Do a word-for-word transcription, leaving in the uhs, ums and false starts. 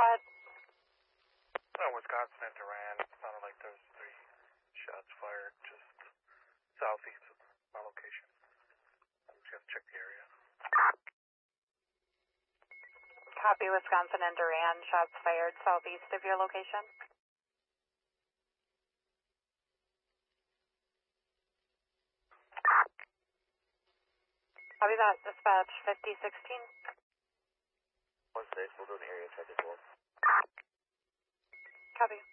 ahead. Oh, Wisconsin and Duran. It sounded like there was three shots fired just southeast of my location. I'm just gonna check the area. Copy, Wisconsin and Duran. Shots fired southeast of your location. Copy that. Dispatch fifty sixteen. One six, we'll go to area check as well. Copy.